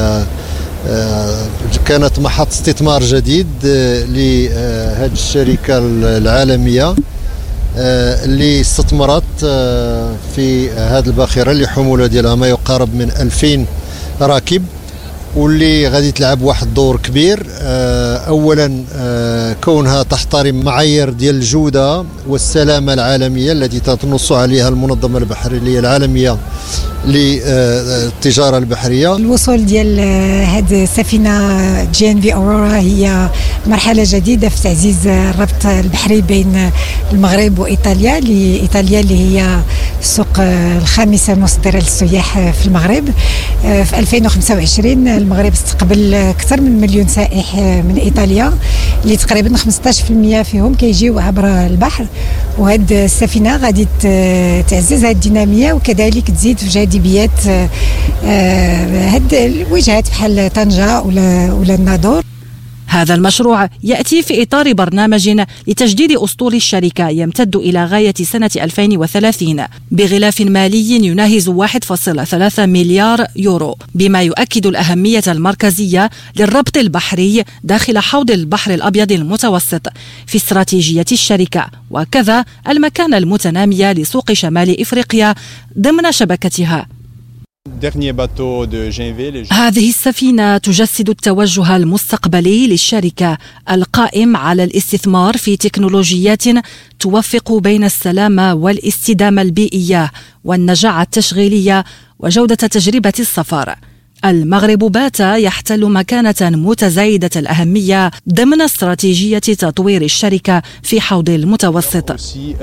كانت محط استثمار جديد لهذه الشركة العالمية اللي استثمرت في هذه الباخرة اللي حمولها ديالها ما يقارب من ألفين راكب، واللي غادي تلعب واحد الدور كبير. اولا كونها تحترم معايير ديال الجوده والسلامه العالميه التي تنص عليها المنظمه البحريه العالميه للتجاره البحريه. الوصول ديال هذه السفينه جي إن في أورورا هي مرحله جديده في تعزيز الربط البحري بين المغرب وايطاليا، لايطاليا اللي هي السوق الخامسه المصدره للسياح في المغرب. في ألفين وخمسة وعشرين المغرب استقبل اكثر من مليون سائح من ايطاليا، اللي تقريبا خمسة عشر بالمئة فيهم كيجيو عبر البحر. وهذه السفينه غادي تعزز هذه الديناميه وكذلك تزيد في جاذبيات هذه الوجهات بحال طنجة ولا ولا الناظور. هذا المشروع يأتي في إطار برنامج لتجديد أسطول الشركة يمتد إلى غاية سنة ألفين وثلاثين بغلاف مالي يناهز واحد فاصلة ثلاثة مليار يورو، بما يؤكد الأهمية المركزية للربط البحري داخل حوض البحر الأبيض المتوسط في استراتيجية الشركة، وكذا المكانة المتنامية لسوق شمال إفريقيا ضمن شبكتها. هذه السفينة تجسد التوجه المستقبلي للشركة القائم على الاستثمار في تكنولوجيات توفق بين السلامة والاستدامة البيئية والنجاعة التشغيلية وجودة تجربة السفر. المغرب بات يحتل مكانة متزايدة الأهمية ضمن استراتيجية تطوير الشركة في حوض المتوسط.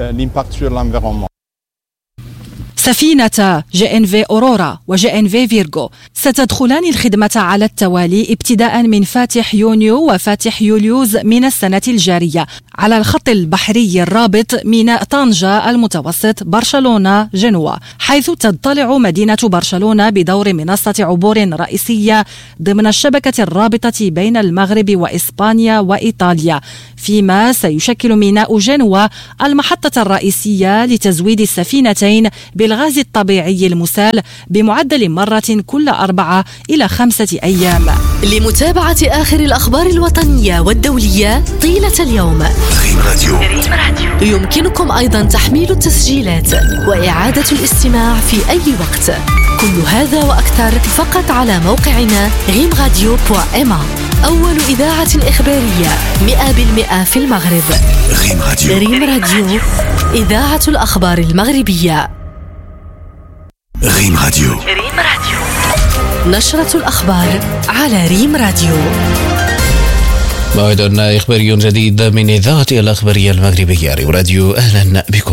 سفينة جي إن في أورورا وجي إن في فيرغو ستدخلان الخدمة على التوالي ابتداء من فاتح يونيو وفاتح يوليوز من السنة الجارية على الخط البحري الرابط ميناء طنجة المتوسط برشلونة جنوة، حيث تضطلع مدينة برشلونة بدور منصة عبور رئيسية ضمن الشبكة الرابطة بين المغرب وإسبانيا وإيطاليا، فيما سيشكل ميناء جنوة المحطة الرئيسية لتزويد السفينتين بالغاز الطبيعي المسال بمعدل مرة كل أربعة إلى خمسة أيام. لمتابعة آخر الأخبار الوطنية والدولية طيلة اليوم، ريم راديو. يمكنكم أيضا تحميل التسجيلات وإعادة الاستماع في أي وقت. كل هذا وأكثر فقط على موقعنا ريم راديو دوت إم. أول إذاعة إخبارية مئة بالمئة في المغرب. ريم راديو. ريم راديو، إذاعة الأخبار المغربية. ريم راديو. ريم راديو، نشرة الأخبار على ريم راديو. موعد إخباري جديد من إذاعة الأخبارية المغربية ريم راديو، أهلا بكم.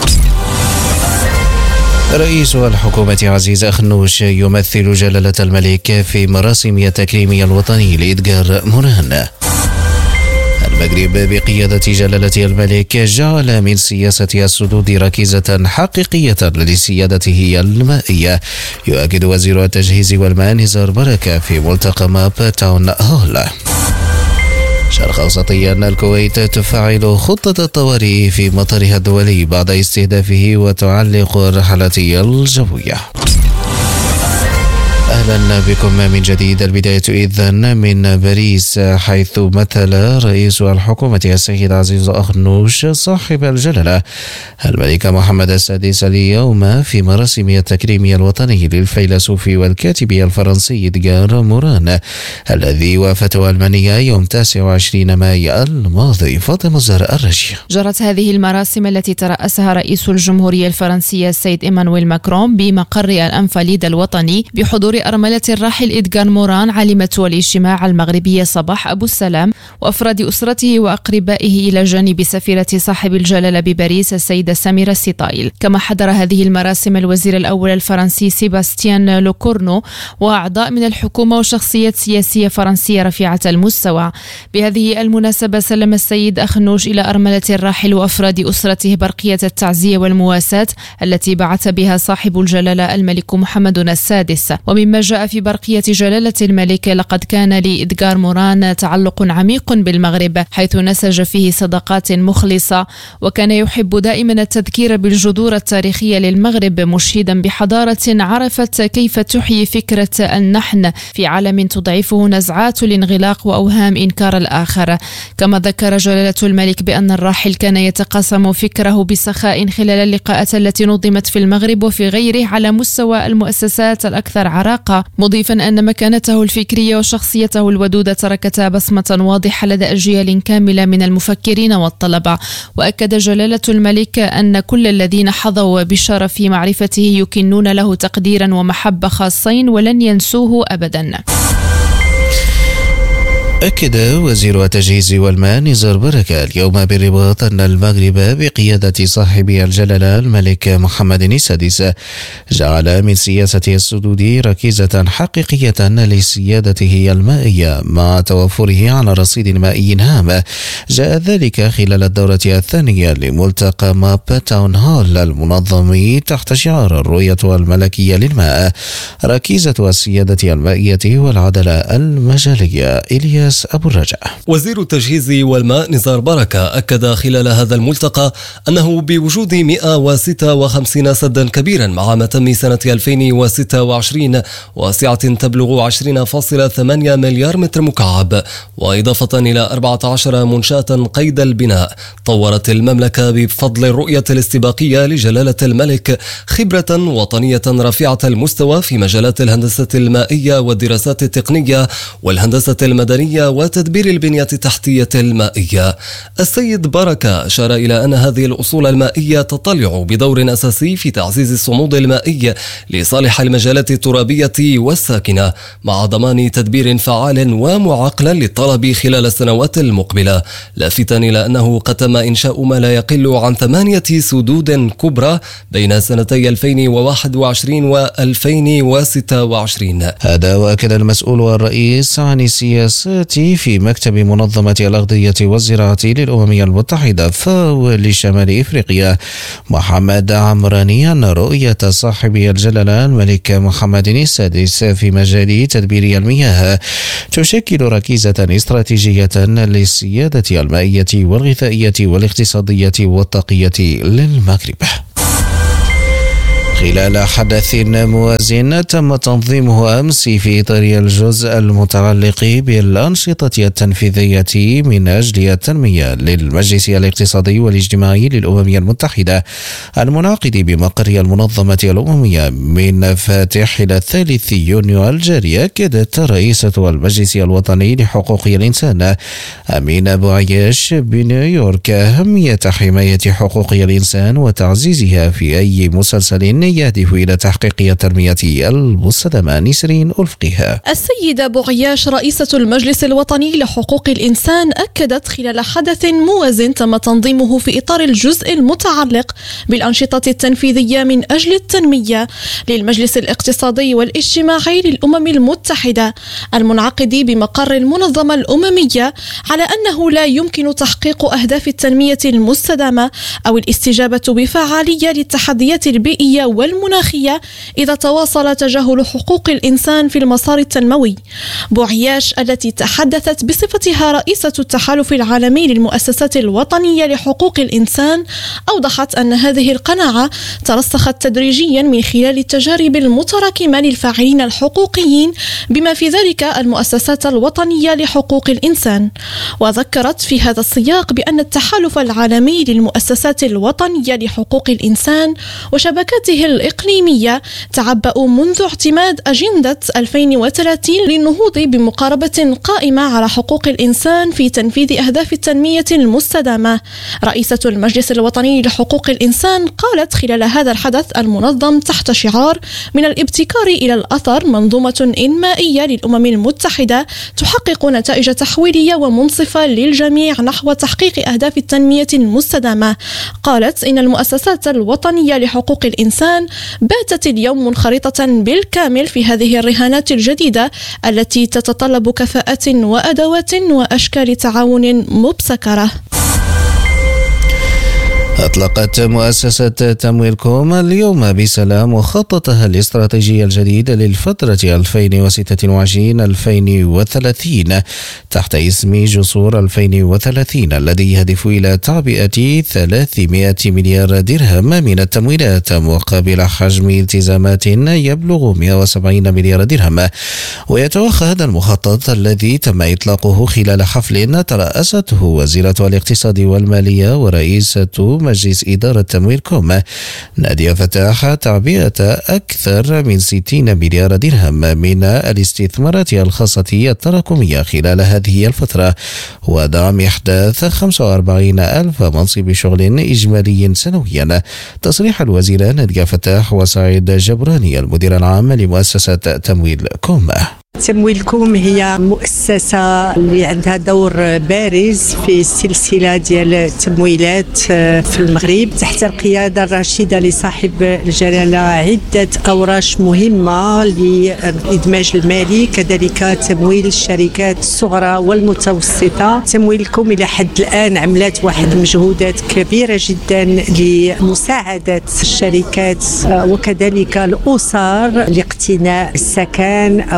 رئيس الحكومة عزيز أخنوش يمثل جلالة الملك في مراسم التكريم الوطني لإدغار موران. المغرب بقيادة جلالة الملك جعل من سياسة السدود ركيزة حقيقية لسيادته المائية، يؤكد وزير التجهيز والماء نزار بركة في ملتقى ماب تاون هول. شرق أوسطيا، الكويت تفعل خطة الطوارئ في مطارها الدولي بعد استهدافه وتعلق الرحلات الجوية. أهلا بكم من جديد. البداية إذن من باريس، حيث مثل رئيس الحكومة السيد عزيز أخنوش صاحب الجلالة الملك محمد السادس اليوم في مراسم التكريم الوطني للفيلسوف والكاتب الفرنسي إدغار موران الذي وافته ألمانيا يوم تاسع وعشرين مايو الماضي. فاطمة الزهراء الرشيد. جرت هذه المراسم التي ترأسها رئيس الجمهورية الفرنسية السيد إيمانويل ماكرون بمقر الأنفاليد الوطني بحضور أرملة الراحل إدغار موران عالمة الاجتماع المغربية صباح أبو السلام وأفراد أسرته وأقربائه إلى جانب سفيرة صاحب الجلالة بباريس السيدة سميرة السطائل. كما حضر هذه المراسم الوزير الأول الفرنسي سيباستيان لوكورنو وأعضاء من الحكومة وشخصيات سياسية فرنسية رفيعة المستوى. بهذه المناسبة سلم السيد أخنوش إلى أرملة الراحل وأفراد أسرته برقية التعزية والمواساة التي بعث بها صاحب الجلالة الملك محمد السادس. ومما جاء في برقية جلالة الملك، لقد كان لإدغار موران تعلق عميق بالمغرب، حيث نسج فيه صداقات مخلصة، وكان يحب دائما التذكير بالجذور التاريخية للمغرب، مشيدا بحضارة عرفت كيف تحيي فكرة النحن في عالم تضعفه نزعات الانغلاق وأوهام إنكار الآخر. كما ذكر جلالة الملك بأن الراحل كان يتقاسم فكره بسخاء خلال اللقاءات التي نظمت في المغرب وفي غيره على مستوى المؤسسات الأكثر عراقة، مضيفا أن مكانته الفكرية وشخصيته الودودة تركتا بصمة واضحة لدى أجيال كاملة من المفكرين والطلبة. وأكد جلالة الملك أن كل الذين حظوا بشرف معرفته يكنون له تقديرا ومحبة خاصين ولن ينسوه أبدا. أكد وزير التجهيز والماء نزار بركة اليوم بالرباط أن المغرب بقيادة صاحب الجلالة الملك محمد السادس جعل من سياسة السدود ركيزة حقيقية لسيادته المائية مع توفره على رصيد مائي هام. جاء ذلك خلال الدورة الثانية لملتقى ماب تاون هول المنظم تحت شعار الرؤية الملكية للماء، ركيزة السيادة المائية والعدالة المجالية. إلياس إلياس أبو الرجاء. وزير التجهيز والماء نزار بركة أكد خلال هذا الملتقى أنه بوجود مئة وستة وخمسين سدا كبيرا مع متم سنة ألفين وستة وعشرين واسعة تبلغ عشرين فاصلة ثمانية مليار متر مكعب، وإضافة إلى أربعة عشر منشاة قيد البناء، طورت المملكة بفضل الرؤية الاستباقية لجلالة الملك خبرة وطنية رفيعة المستوى في مجالات الهندسة المائية والدراسات التقنية والهندسة المدنية وتدبير البنية التحتية المائية. السيد بركة أشار إلى أن هذه الأصول المائية تطلع بدور أساسي في تعزيز الصمود المائي لصالح المجالات الترابية والساكنة، مع ضمان تدبير فعال ومعقل للطلب خلال السنوات المقبلة، لافتا إلى أنه قد تم إنشاء ما لا يقل عن ثمانية سدود كبرى بين سنتي ألفين وواحد وعشرين وألفين وستة وعشرين. هذا وأكد المسؤول الرئيس عن السياسات في مكتب منظمة الأغذية والزراعة للأمم المتحدة فاو لشمال إفريقيا محمد عمراني أن رؤية صاحب الجلالة الملك محمد السادس في مجال تدبير المياه تشكل ركيزة استراتيجية للسيادة المائية والغذائية والاقتصادية والطاقية للمغرب. خلال حدث موازن تم تنظيمه أمس في إطار الجزء المتعلق بالأنشطة التنفيذية من أجل التنمية للمجلس الاقتصادي والاجتماعي للأمم المتحدة المنعقد بمقر المنظمة الأممية من فاتح إلى الثالث يونيو الجاري، أكدت رئيسة المجلس الوطني لحقوق الإنسان أمينة بوعياش بنيويورك أهمية حماية حقوق الإنسان وتعزيزها في أي مسلسل يهدف إلى تحقيق التنمية المستدامة. نسرين ألفقها. السيدة بوعياش رئيسة المجلس الوطني لحقوق الإنسان أكدت خلال حدث موازن تم تنظيمه في إطار الجزء المتعلق بالأنشطة التنفيذية من أجل التنمية للمجلس الاقتصادي والاجتماعي للأمم المتحدة المنعقد بمقر المنظمة الأممية على أنه لا يمكن تحقيق أهداف التنمية المستدامة أو الاستجابة بفعالية للتحديات البيئية والمناخية إذا تواصل تجاهل حقوق الإنسان في المسار التنموي. بوعياش التي تحدثت بصفتها رئيسة التحالف العالمي للمؤسسات الوطنية لحقوق الإنسان أوضحت أن هذه القناعة ترسخت تدريجيا من خلال التجارب المتراكمة للفاعلين الحقوقيين بما في ذلك المؤسسات الوطنية لحقوق الإنسان. وذكرت في هذا السياق بأن التحالف العالمي للمؤسسات الوطنية لحقوق الإنسان وشبكاته الإقليمية تعبأوا منذ اعتماد أجندة ألفين وثلاثين للنهوض بمقاربة قائمة على حقوق الإنسان في تنفيذ أهداف التنمية المستدامة. رئيسة المجلس الوطني لحقوق الإنسان قالت خلال هذا الحدث المنظم تحت شعار من الابتكار إلى الأثر منظومة إنمائية للأمم المتحدة تحقق نتائج تحويلية ومنصفة للجميع نحو تحقيق أهداف التنمية المستدامة. قالت إن المؤسسات الوطنية لحقوق الإنسان باتت اليوم منخرطة بالكامل في هذه الرهانات الجديدة التي تتطلب كفاءات وأدوات وأشكال تعاون مبتكرة. أطلقت مؤسسة تمويل كوم اليوم بسلام مخططها الاستراتيجي الجديد للفترة ألفين وستة وعشرين ألفين وثلاثين تحت اسم جسور ألفين وثلاثين الذي يهدف إلى تعبئة ثلاثمائة مليار درهم من التمويلات مقابل حجم التزامات يبلغ مئة وسبعين مليار درهم. ويتوخى هذا المخطط الذي تم إطلاقه خلال حفل ترأسته وزيرة الاقتصاد والمالية ورئيسة مجلس إدارة تمويل كوم نادية فتاح تعبئة أكثر من ستين مليار درهم من الاستثمارات الخاصة التراكمية خلال هذه الفترة ودعم إحداث خمسة وأربعين ألف منصب شغل إجمالي سنويا. تصريح الوزيرة نادية فتاح وسعيد جبراني المدير العام لمؤسسة تمويل كوم. تمويل كوم هي مؤسسة اللي عندها دور بارز في السلسلة ديال التمويلات في المغرب تحت القيادة الرشيدة لصاحب الجلالة عدة أوراش مهمة للإدماج المالي كذلك تمويل الشركات الصغرى والمتوسطة. تمويل كوم إلى حد الآن عملت واحد مجهودات كبيرة جدا لمساعدة الشركات وكذلك الأسر لاقتناء السكن أو لا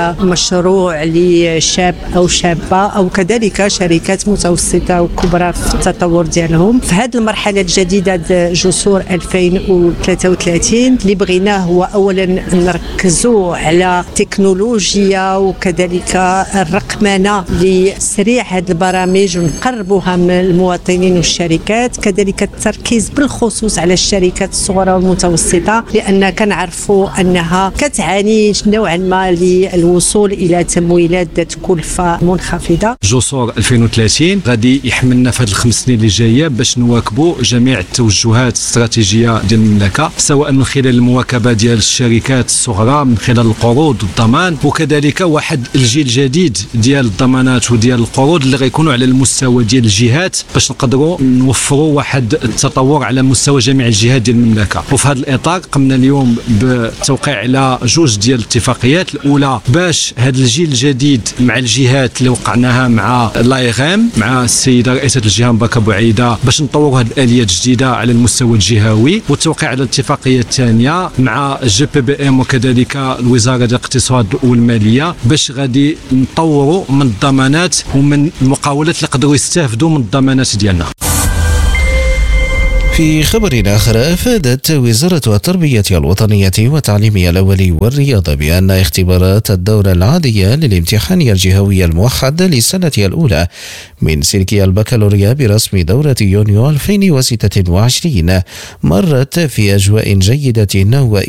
هي مشروع لشاب أو شابة أو كذلك شركات متوسطة وكبرى في التطور ديالهم. في هذه المرحلة الجديدة جسور ألفين وثلاثة وثلاثين اللي بغيناه هو أولا نركزوا على تكنولوجيا وكذلك الرقمنة لسريع هذه البرامج ونقربوها من المواطنين والشركات، كذلك التركيز بالخصوص على الشركات الصغرى والمتوسطة لأن كنعرفوا أنها كتعاني نوعا ما للوصول إلى تمويلات ذات كلفة منخفضة. جسور ألفين وثلاثين غادي يحملنا في هذه الخمس سنين اللي جايه باش نواكبوا جميع التوجهات الاستراتيجيه ديال المملكه، سواء من خلال المواكبه ديال الشركات الصغرى من خلال القروض والضمان، وكذلك واحد الجيل جديد ديال الضمانات وديال القروض اللي غيكونوا على المستوى ديال الجهات باش نقدروا نوفروا واحد التطور على مستوى جميع الجهات ديال المملكه. وفي هذا الاطار قمنا اليوم بالتوقيع على جوج ديال الاتفاقيات، الاولى باش هذا الجيل الجديد مع الجهات اللي وقعناها مع لايغام مع السيده رئيسه الجهه مباركه بوعيده باش نطوروا هذه الاليات الجديده على المستوى الجهوي، والتوقيع على الاتفاقيه الثانيه مع جي بي بي ام وكذلك الوزاره ديال الاقتصاد والماليه باش غادي نطوروا من الضمانات ومن المقاولات اللي يقدروا يستافدوا من الضمانات ديالنا. في خبر آخر، أفادت وزارة التربية الوطنية والتعليم الأولي والرياضة بأن اختبارات الدورة العادية للامتحان الجهوي الموحد للسنة الأولى من سلك البكالوريا برسم دورة يونيو ألفين وستة وعشرين مرت في أجواء جيدة